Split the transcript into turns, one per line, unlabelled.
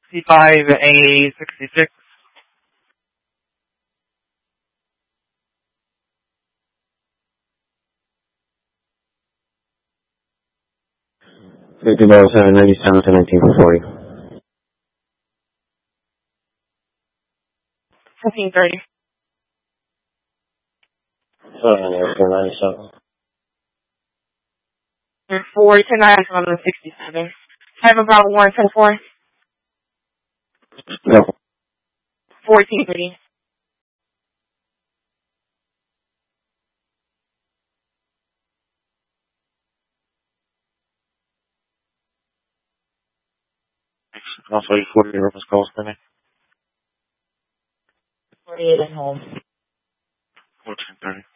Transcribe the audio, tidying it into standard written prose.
65A66.
5097 to 1940.
1530.
97.
4 to 967. Have about 110-4.
No.
1430.
Also, 840 reference calls for me.
48 at home.
1430.